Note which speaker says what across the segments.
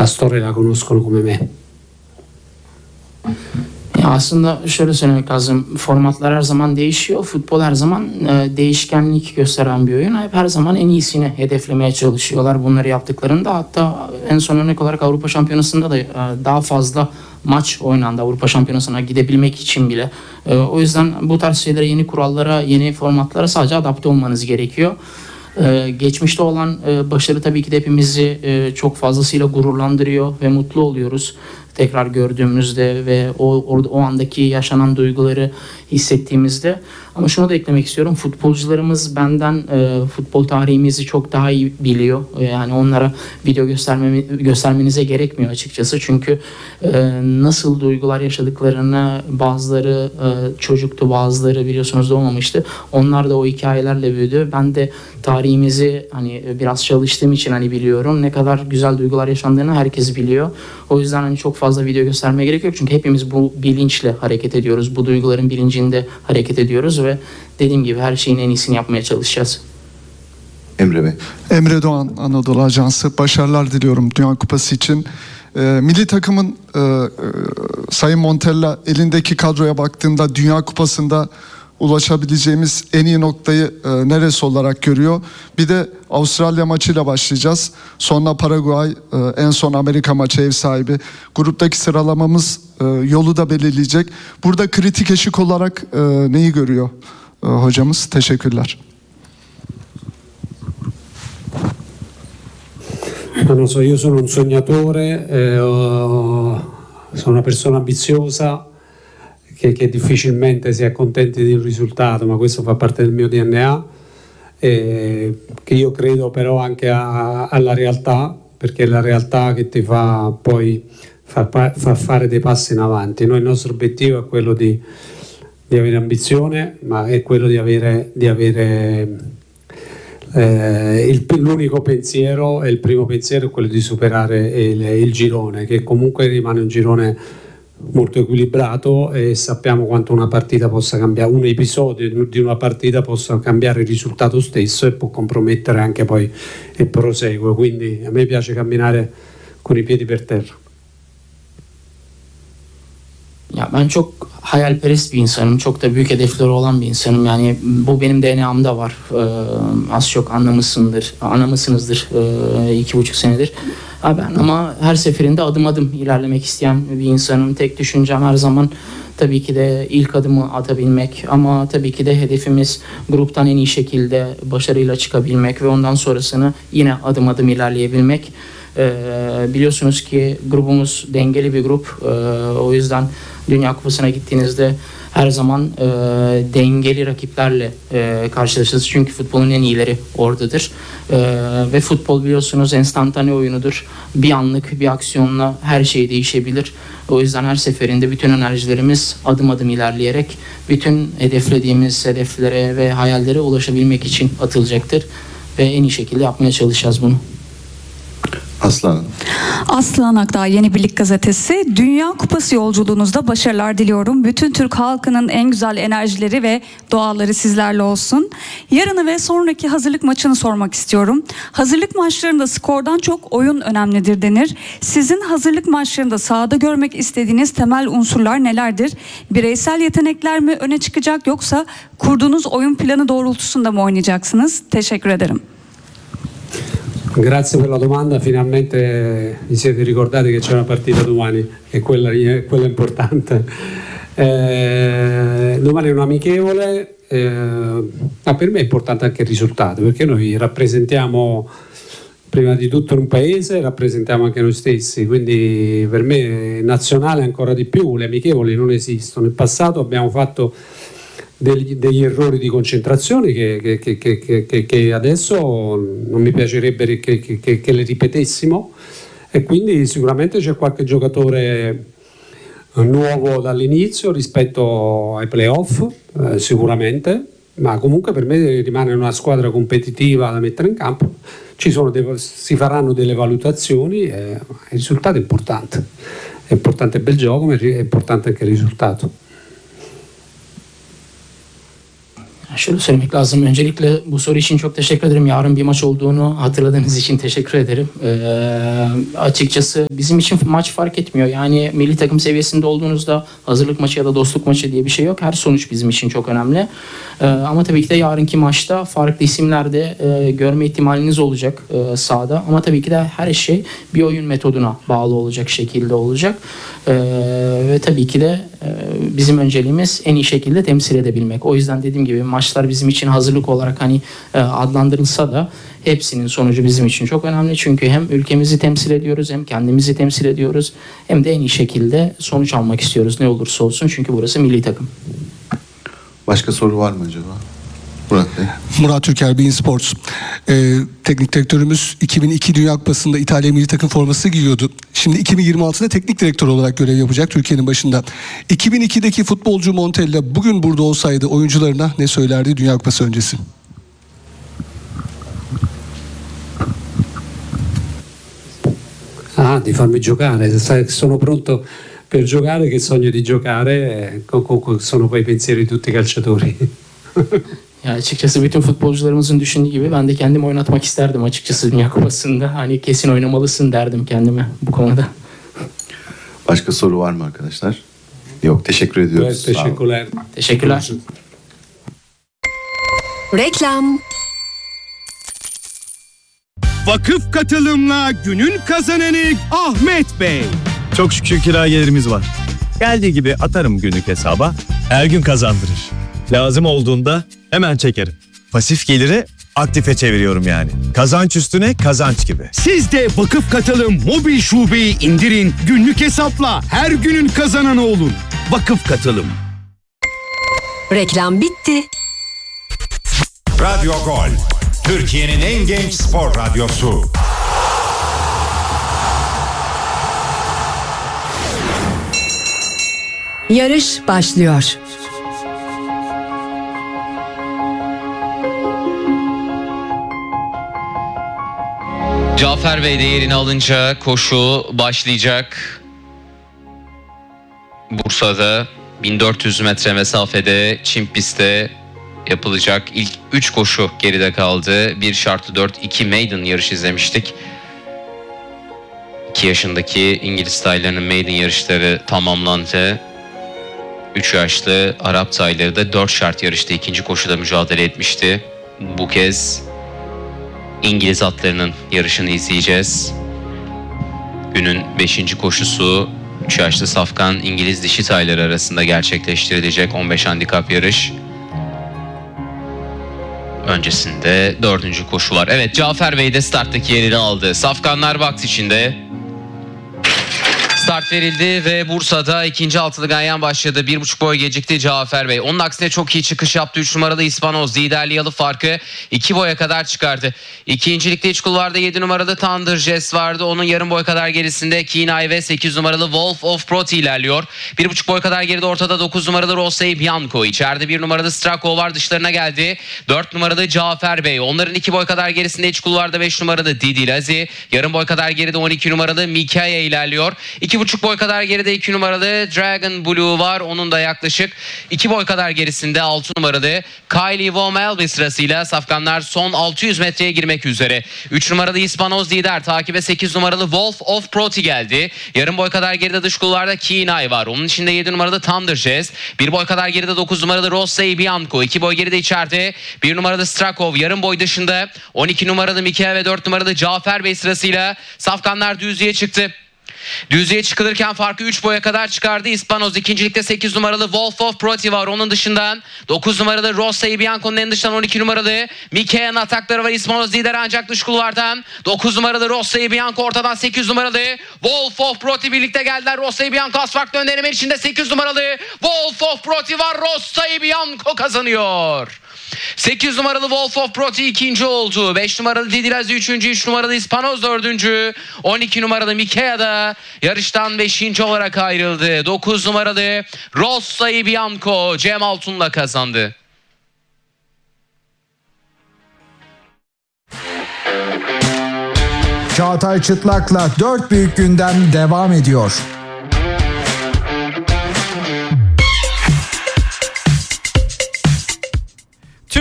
Speaker 1: storia la conoscono come me.
Speaker 2: Ya aslında şöyle söylemek lazım. Formatlar her zaman değişiyor. Futbol her zaman değişkenlik gösteren bir oyun. Hep her zaman en iyisini hedeflemeye çalışıyorlar. Bunları yaptıklarında hatta en son örnek olarak Avrupa Şampiyonası'nda da daha fazla maç oynandı. Avrupa Şampiyonası'na gidebilmek için bile. O yüzden bu tarz şeylere, yeni kurallara, yeni formatlara sadece adapte olmanız gerekiyor. Geçmişte olan başarı tabii ki de hepimizi çok fazlasıyla gururlandırıyor ve mutlu oluyoruz tekrar gördüğümüzde ve o andaki yaşanan duyguları hissettiğimizde. Ama şunu da eklemek istiyorum. Futbolcularımız benden futbol tarihimizi çok daha iyi biliyor. Yani onlara video göstermenize gerekmiyor açıkçası. Çünkü nasıl duygular yaşadıklarını, bazıları çocuktu, bazıları biliyorsunuz doğmamıştı. Onlar da o hikayelerle büyüdü. Ben de tarihimizi hani biraz çalıştığım için hani biliyorum. Ne kadar güzel duygular yaşandığını herkes biliyor. O yüzden hani çok fazla video göstermeye gerek yok. Çünkü hepimiz bu bilinçle hareket ediyoruz. Bu duyguların bilincinde hareket ediyoruz ve dediğim gibi her şeyin en iyisini yapmaya çalışacağız.
Speaker 3: Emre Bey.
Speaker 4: Emre Doğan, Anadolu Ajansı. Başarılar diliyorum Dünya Kupası için. Milli takımın Sayın Montella elindeki kadroya baktığında Dünya Kupası'nda ulaşabileceğimiz en iyi noktayı neresi olarak görüyor? Bir de Avustralya maçıyla başlayacağız. Sonra Paraguay, en son Amerika maçı ev sahibi. Gruptaki sıralamamız yolu da belirleyecek. Burada kritik eşik olarak neyi görüyor hocamız? Teşekkürler.
Speaker 1: Non so, io sono un sognatore, sono una persona ambiziosa che difficilmente si accontenti di un risultato, ma questo fa parte del mio DNA, che io credo però anche alla realtà, perché è la realtà che ti fa poi far fare dei passi in avanti. Noi il nostro obiettivo è quello di avere ambizione, ma è quello di avere l'unico pensiero, e il primo pensiero è quello di superare il girone, che comunque rimane un girone molto equilibrato, e sappiamo quanto una partita possa cambiare, un episodio di una partita possa cambiare il risultato stesso e può compromettere anche poi il proseguo. Quindi a me piace camminare con i piedi per terra.
Speaker 2: Ya ben çok hayalperest bir insanım. Çok da büyük hedefleri olan bir insanım. Yani bu benim DNA'mda var. Az çok anlamışsınızdır. 2,5 senedir. Ben ama her seferinde adım adım ilerlemek isteyen bir insanım. Tek düşüncem her zaman tabii ki de ilk adımı atabilmek. Ama tabii ki de hedefimiz gruptan en iyi şekilde başarıyla çıkabilmek ve ondan sonrasını yine adım adım ilerleyebilmek. Biliyorsunuz ki grubumuz dengeli bir grup. O yüzden Dünya Kupası'na gittiğinizde her zaman dengeli rakiplerle karşılaşırız. Çünkü futbolun en iyileri oradadır. Ve futbol biliyorsunuz enstantane oyunudur. Bir anlık bir aksiyonla her şey değişebilir. O yüzden her seferinde bütün enerjilerimiz adım adım ilerleyerek bütün hedeflediğimiz hedeflere ve hayallere ulaşabilmek için atılacaktır. Ve en iyi şekilde yapmaya çalışacağız bunu.
Speaker 3: Aslan.
Speaker 5: Aslan Akdağ, Yeni Birlik Gazetesi. Dünya Kupası yolculuğunuzda başarılar diliyorum. Bütün Türk halkının en güzel enerjileri ve duaları sizlerle olsun. Yarını ve sonraki hazırlık maçını sormak istiyorum. Hazırlık maçlarında skordan çok oyun önemlidir denir. Sizin hazırlık maçlarında sahada görmek istediğiniz temel unsurlar nelerdir? Bireysel yetenekler mi öne çıkacak, yoksa kurduğunuz oyun planı doğrultusunda mı oynayacaksınız? Teşekkür ederim.
Speaker 1: Grazie per la domanda, finalmente vi siete ricordati che c'è una partita domani, e quella è importante. Domani è un amichevole, ma per me è importante anche il risultato, perché noi rappresentiamo prima di tutto un paese, rappresentiamo anche noi stessi, quindi per me nazionale ancora di più, le amichevoli non esistono. In passato abbiamo fatto degli errori di concentrazione che adesso non mi piacerebbe che le ripetessimo, e quindi sicuramente c'è qualche giocatore nuovo dall'inizio rispetto ai playoff, sicuramente, ma comunque per me rimane una squadra competitiva da mettere in campo. Si faranno delle valutazioni, il risultato è importante il bel gioco, ma è importante anche il risultato.
Speaker 2: Şöyle söylemek lazım. Öncelikle bu soru için çok teşekkür ederim. Yarın bir maç olduğunu hatırladığınız için teşekkür ederim. Açıkçası bizim için maç fark etmiyor. Yani milli takım seviyesinde olduğunuzda hazırlık maçı ya da dostluk maçı diye bir şey yok. Her sonuç bizim için çok önemli. Ama tabii ki de yarınki maçta farklı isimlerde görme ihtimaliniz olacak sahada. Ama tabii ki de her şey bir oyun metoduna bağlı olacak şekilde olacak. Ve tabii ki de bizim önceliğimiz en iyi şekilde temsil edebilmek. O yüzden dediğim gibi maçlar bizim için hazırlık olarak hani adlandırılsa da hepsinin sonucu bizim için çok önemli. Çünkü hem ülkemizi temsil ediyoruz, hem kendimizi temsil ediyoruz, hem de en iyi şekilde sonuç almak istiyoruz ne olursa olsun. Çünkü burası milli takım.
Speaker 3: Başka soru var mı acaba? Murat Bey.
Speaker 6: Murat Türker, Bein Sports. Teknik direktörümüz 2002 Dünya Kupası'nda İtalya milli takım forması giyiyordu. Şimdi 2026'da teknik direktör olarak görev yapacak Türkiye'nin başında. 2002'deki futbolcu Montella bugün burada olsaydı oyuncularına ne söylerdi Dünya Kupası öncesi?
Speaker 1: Di farmi giocare, sai che sono pronto per giocare, che sogno di giocare, sono poi i pensieri di tutti i calciatori.
Speaker 2: Ya açıkçası bütün futbolcularımızın düşündüğü gibi ben de kendimi oynatmak isterdim açıkçası Dünya Kupası'nda. Hani kesin oynamalısın derdim kendime bu konuda.
Speaker 3: Başka soru var mı arkadaşlar? Yok, teşekkür ediyoruz. Sağ olun.
Speaker 1: Teşekkürler.
Speaker 2: Teşekkürler.
Speaker 7: Reklam.
Speaker 8: Vakıf katılımla günün kazananı Ahmet Bey.
Speaker 9: Çok şükür kira gelirimiz var. Geldiği gibi atarım günlük hesaba. Her gün kazandırır. Lazım olduğunda hemen çekerim. Pasif geliri aktife çeviriyorum yani. Kazanç üstüne kazanç gibi.
Speaker 8: Siz de Vakıf Katılım mobil şubeyi indirin. Günlük hesapla her günün kazananı olun. Vakıf Katılım.
Speaker 7: Reklam bitti.
Speaker 10: Radyo Gol, Türkiye'nin en genç spor radyosu.
Speaker 7: Yarış başlıyor.
Speaker 11: Cafer Bey de yerini alınca koşu başlayacak. Bursa'da 1400 metre mesafede çim pistte yapılacak ilk 3 koşu geride kaldı. 1 şartlı 4, 2 maiden yarış izlemiştik. 2 yaşındaki İngiliz taylarının maiden yarışları tamamlandı. 3 yaşlı Arap tayları da 4 şart yarışta ikinci koşuda mücadele etmişti. Bu kez İngiliz atlarının yarışını izleyeceğiz. Günün 5. koşusu 3 yaşlı safkan İngiliz dişi tayları arasında gerçekleştirilecek 15 handikap yarış. Öncesinde 4. koşu var. Evet, Cafer Bey de starttaki yerini aldı. Safkanlar box içinde. Start verildi ve Bursa'da ikinci altılı ganyan başladı. 1,5 boy gecikti Cafer Bey. Onun aksine çok iyi çıkış yaptı. 3 numaralı İspanoz liderliği alıp farkı 2 boya kadar çıkardı. İkincilikte iç kulvarda 7 numaralı Thunder Jazz vardı. Onun yarım boy kadar gerisinde Keenay ve 8 numaralı Wolf of Proti ilerliyor. 1,5 boy kadar geride ortada 9 numaralı Rosey Bianco. İçeride 1 numaralı Strako var, dışlarına geldi. 4 numaralı Cafer Bey. Onların 2 boy kadar gerisinde iç kulvarda 5 numaralı Didi Lazi. Yarım boy kadar geride 12 numaralı Mikaya ilerliyor. 2,5 boy kadar geride 2 numaralı Dragon Blue var. Onun da yaklaşık 2 boy kadar gerisinde 6 numaralı Kylie Vomelby sırasıyla safkanlar son 600 metreye girmek üzere. 3 numaralı Hispanoz lider. Takibe 8 numaralı Wolf of Proti geldi. Yarım boy kadar geride dış kulvarda Keenay var. Onun içinde 7 numaralı Thunder Jazz. 1 boy kadar geride 9 numaralı Rosey Bianco. 2 boy geride içeride 1 numaralı Strakov. Yarım boy dışında 12 numaralı Mikhail ve 4 numaralı Cafer Bey sırasıyla safkanlar düzlüğe çıktı. Düzlüğe çıkılırken farkı 3 boya kadar çıkardı İspanoz. İkincilikte 8 numaralı Wolf of Proti var. Onun dışından 9 numaralı Rosey Bianco'nun en dışından 12 numaralı Mikaya'nın atakları var. İspanoz lider ancak dış kulvardan 9 numaralı Rosey Bianco ortadan 8 numaralı Wolf of Proti birlikte geldiler. Rosey Bianco az farklı önde, hemen içinde 8 numaralı Wolf of Proti var. Rosey Bianco kazanıyor. 8 numaralı Wolf of Proti ikinci oldu. 5 numaralı Didilazi üçüncü, 3 numaralı İspanoz dördüncü. 12 numaralı Mikea da yarıştan 5. olarak ayrıldı. 9 numaralı Rosey Bianco Cem Altun'la kazandı.
Speaker 12: Çağatay Çıtlak'la 4 büyük gündem devam ediyor.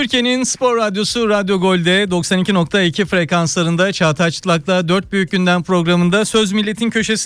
Speaker 13: Türkiye'nin spor radyosu Radyo Gol'de 92.2 frekanslarında Çağatay Çıtlak'la 4 Büyük Gündem programında Söz Milletin Köşesi